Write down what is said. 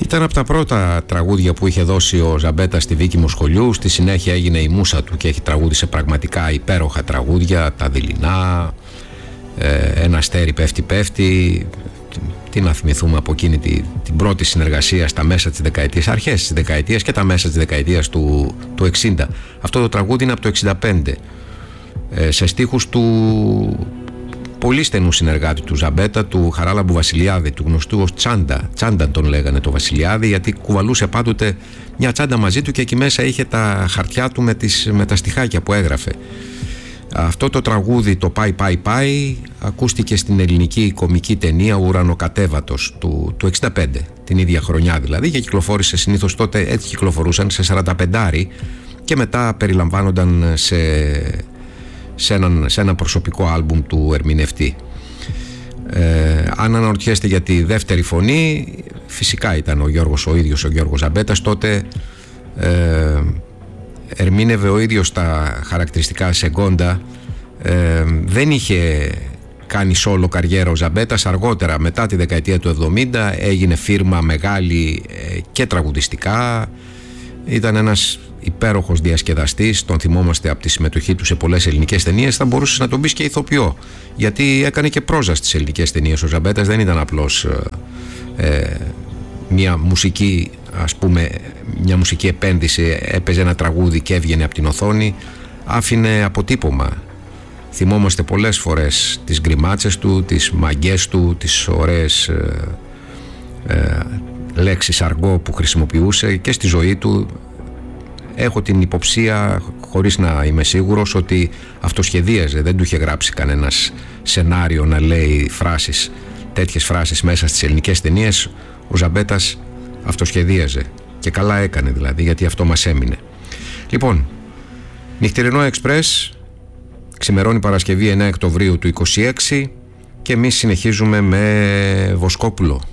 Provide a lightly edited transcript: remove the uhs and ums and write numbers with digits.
Ήταν από τα πρώτα τραγούδια που είχε δώσει ο Ζαμπέτας στη δίκη μου σχολείου. Στη συνέχεια έγινε η μούσα του και έχει τραγούδισε πραγματικά υπέροχα τραγούδια. Τα δειλινά, ένα αστέρι πέφτει πέφτει. Τι να θυμηθούμε από εκείνη την πρώτη συνεργασία στα μέσα της δεκαετίας, αρχές της δεκαετίας και τα μέσα της δεκαετίας του 60. Αυτό το τραγούδι είναι από το 65, σε στίχους του πολύ στενού συνεργάτη του Ζαμπέτα, του Χαράλαμπου Βασιλιάδη, του γνωστού ως Τσάντα. Τσάντα τον λέγανε το Βασιλιάδη, γιατί κουβαλούσε πάντοτε μια τσάντα μαζί του και εκεί μέσα είχε τα χαρτιά του με τα στιχάκια που έγραφε. Αυτό το τραγούδι, το «Πάει πάει πάει», ακούστηκε στην ελληνική κομική ταινία «Ουρανοκατέβατος» του 65, την ίδια χρονιά δηλαδή, και κυκλοφόρησε συνήθως τότε, έτσι κυκλοφορούσαν σε 45 και μετά περιλαμβάνονταν σε ένα προσωπικό άλμπουμ του ερμηνευτή. Αν αναρωτιέστε για τη δεύτερη φωνή, φυσικά ήταν ο ίδιος ο Γιώργος Ζαμπέτας. Τότε ερμήνευε ο ίδιος τα χαρακτηριστικά σεγκόντα. Δεν είχε κάνει solo καριέρα ο Ζαμπέτας. Αργότερα, μετά τη δεκαετία του 70, έγινε φίρμα μεγάλη και τραγουδιστικά. Ήταν ένας υπέροχος διασκεδαστής, τον θυμόμαστε από τη συμμετοχή του σε πολλές ελληνικές ταινίες. Θα μπορούσες να τον πεις και ηθοποιό, γιατί έκανε και πρόζα στις ελληνικές ταινίες. Ο Ζαμπέτας δεν ήταν απλώς μια μουσική, ας πούμε, μια μουσική επένδυση, έπαιζε ένα τραγούδι και έβγαινε από την οθόνη, άφηνε αποτύπωμα. Θυμόμαστε πολλές φορές τις γκριμάτσες του, τις μαγκές του, τις ωραίες λέξεις αργό που χρησιμοποιούσε και στη ζωή του. Έχω την υποψία, χωρίς να είμαι σίγουρος, ότι αυτοσχεδίαζε, δεν του είχε γράψει κανένας σενάριο να λέει φράσεις, τέτοιες φράσεις μέσα στις ελληνικές ταινίες. Ο Ζαμπέτας αυτοσχεδίαζε και καλά έκανε δηλαδή, γιατί αυτό μας έμεινε. Λοιπόν, Νυχτερινό Εξπρές, ξημερώνει Παρασκευή 9 Οκτωβρίου του 26 και εμείς συνεχίζουμε με Βοσκόπουλο.